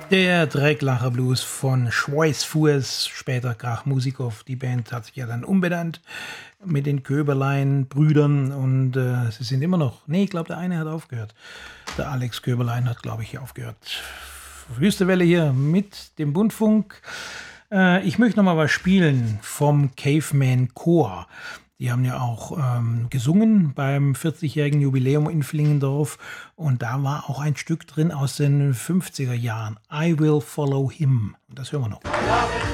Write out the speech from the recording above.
Der Drecklacher Blues von Schweißfuß, später Krach Musikov. Die Band hat sich ja dann umbenannt mit den Köberlein-Brüdern und sie sind immer noch. Nee, ich glaube, der eine hat aufgehört. Der Alex Köberlein hat, glaube ich, aufgehört. Wüste Welle hier mit dem Bundfunk. Ich möchte noch mal was spielen vom Caveman Chor. Die haben ja auch gesungen beim 40-jährigen Jubiläum in Vlingendorf. Und da war auch ein Stück drin aus den 50er Jahren. I Will Follow Him. Und das hören wir noch.